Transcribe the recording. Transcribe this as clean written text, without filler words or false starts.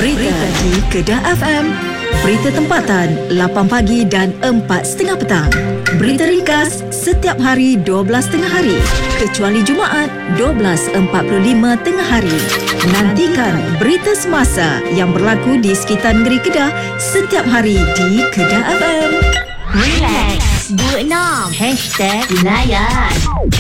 Berita di Kedah FM. Berita tempatan 8 pagi dan 4.30 petang. Berita ringkas setiap hari 12.30 hari. Kecuali Jumaat 12.45 tengah hari. Nantikan berita semasa yang berlaku di sekitar negeri Kedah setiap hari di Kedah FM. Relax, 26 #layan